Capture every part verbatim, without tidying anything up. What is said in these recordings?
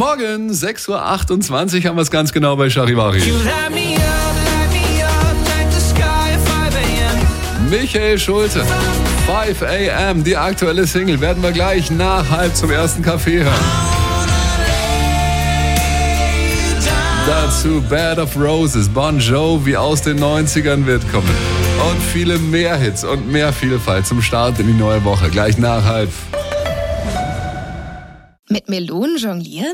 Morgen, sechs Uhr achtundzwanzig haben wir es ganz genau bei Charivari. Michael Schulte, fünf a m, die aktuelle Single, werden wir gleich nach halb zum ersten Café hören. Dazu Bed of Roses, Bon Jovi aus den neunzigern wird kommen. Und viele mehr Hits und mehr Vielfalt zum Start in die neue Woche. Gleich nach halb. Mit Melonen jonglieren?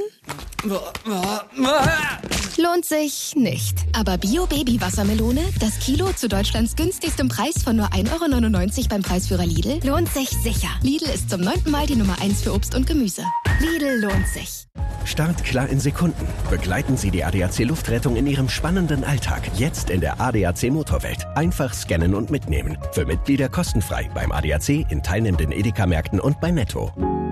Lohnt sich nicht. Aber Bio-Baby-Wassermelone, das Kilo zu Deutschlands günstigstem Preis von nur ein Euro neunundneunzig beim Preisführer Lidl, lohnt sich sicher. Lidl ist zum neunten Mal die Nummer eins für Obst und Gemüse. Lidl lohnt sich. Startklar in Sekunden. Begleiten Sie die A D A C Luftrettung in Ihrem spannenden Alltag. Jetzt in der A D A C Motorwelt. Einfach scannen und mitnehmen. Für Mitglieder kostenfrei beim A D A C, in teilnehmenden Edeka-Märkten und bei Netto.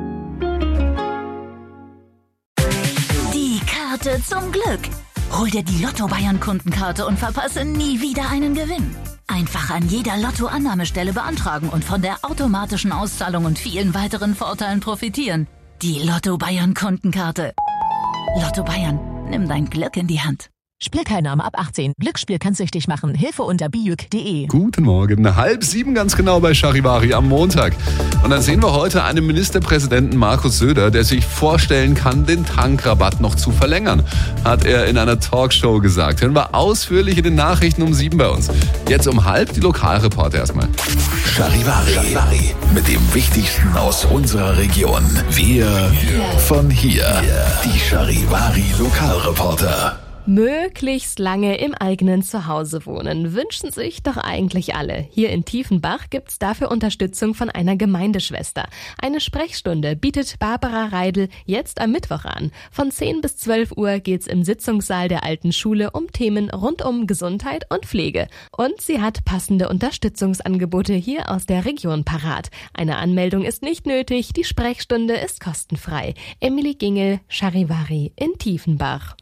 Die Karte zum Glück. Hol dir die Lotto-Bayern-Kundenkarte und verpasse nie wieder einen Gewinn. Einfach an jeder Lotto-Annahmestelle beantragen und von der automatischen Auszahlung und vielen weiteren Vorteilen profitieren. Die Lotto-Bayern-Kundenkarte. Lotto Bayern, nimm dein Glück in die Hand. Spielteilnahme ab achtzehn. Glücksspiel kann süchtig machen. Hilfe unter bijuk punkt de. Guten Morgen, halb sieben ganz genau bei Charivari am Montag. Und dann sehen wir heute einen Ministerpräsidenten Markus Söder, der sich vorstellen kann, den Tankrabatt noch zu verlängern, hat er in einer Talkshow gesagt. Hören wir ausführlich in den Nachrichten um sieben bei uns. Jetzt um halb die Lokalreporter erstmal. Charivari, Charivari mit dem Wichtigsten aus unserer Region. Wir von hier. Die Charivari Lokalreporter. Möglichst lange im eigenen Zuhause wohnen, wünschen sich doch eigentlich alle. Hier in Tiefenbach gibt's dafür Unterstützung von einer Gemeindeschwester. Eine Sprechstunde bietet Barbara Reidel jetzt am Mittwoch an. Von zehn bis zwölf Uhr geht's im Sitzungssaal der alten Schule um Themen rund um Gesundheit und Pflege. Und sie hat passende Unterstützungsangebote hier aus der Region parat. Eine Anmeldung ist nicht nötig, die Sprechstunde ist kostenfrei. Emily Gingel, Charivari in Tiefenbach.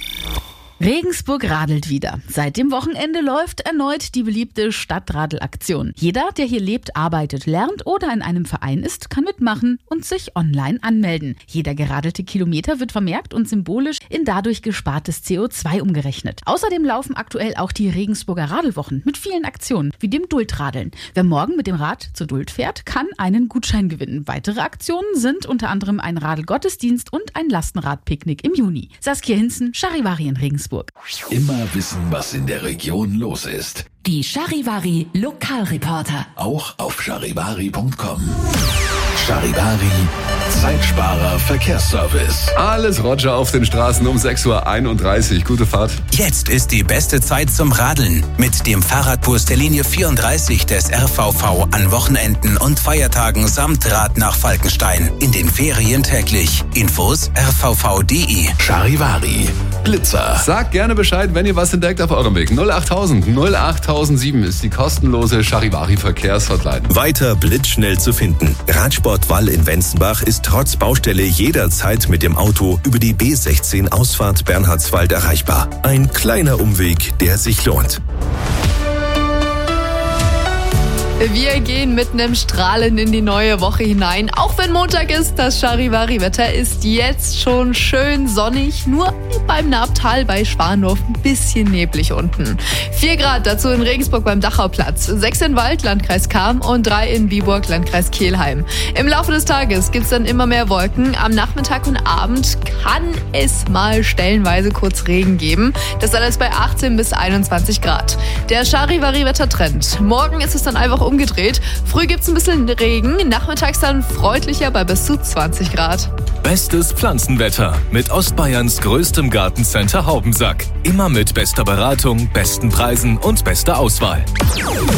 Regensburg radelt wieder. Seit dem Wochenende läuft erneut die beliebte Stadtradelaktion. Jeder, der hier lebt, arbeitet, lernt oder in einem Verein ist, kann mitmachen und sich online anmelden. Jeder geradelte Kilometer wird vermerkt und symbolisch in dadurch gespartes C O zwei umgerechnet. Außerdem laufen aktuell auch die Regensburger Radelwochen mit vielen Aktionen, wie dem Duldradeln. Wer morgen mit dem Rad zur Duld fährt, kann einen Gutschein gewinnen. Weitere Aktionen sind unter anderem ein Radelgottesdienst und ein Lastenradpicknick im Juni. Saskia Hinzen, Charivari in Regensburg. Immer wissen, was in der Region los ist. Die Charivari Lokalreporter. Auch auf charivari punkt com. Charivari, Zeitsparer Verkehrsservice. Alles Roger auf den Straßen um sechs Uhr einunddreißig. Gute Fahrt. Jetzt ist die beste Zeit zum Radeln. Mit dem Fahrradbus der Linie vierunddreißig des R V V an Wochenenden und Feiertagen samt Rad nach Falkenstein. In den Ferien täglich. Infos r v v punkt de. Charivari, Blitzer. Sagt gerne Bescheid, wenn ihr was entdeckt auf eurem Weg. null achttausend null achttausendsieben ist die kostenlose Charivari Verkehrshotline. Weiter blitzschnell zu finden. Radsport Wall in Wenzenbach ist trotz Baustelle jederzeit mit dem Auto über die B sechzehn Ausfahrt Bernhardswald erreichbar. Ein kleiner Umweg, der sich lohnt. Wir gehen mit einem Strahlen in die neue Woche hinein. Auch wenn Montag ist, das Charivari-Wetter ist jetzt schon schön sonnig. Nur beim Nabtal bei Schwandorf ein bisschen neblig unten. vier Grad dazu in Regensburg beim Dachauplatz. sechs in Wald, Landkreis Cham und drei in Biburg, Landkreis Kelheim. Im Laufe des Tages gibt's dann immer mehr Wolken. Am Nachmittag und Abend kann es mal stellenweise kurz Regen geben. Das alles bei achtzehn bis einundzwanzig Grad. Der Charivari-Wettertrend. Morgen ist es dann einfach umgedreht. Früh gibt's ein bisschen Regen, nachmittags dann freundlicher bei bis zu zwanzig Grad. Bestes Pflanzenwetter mit Ostbayerns größtem Gartencenter Haubensack. Immer mit bester Beratung, besten Preisen und bester Auswahl.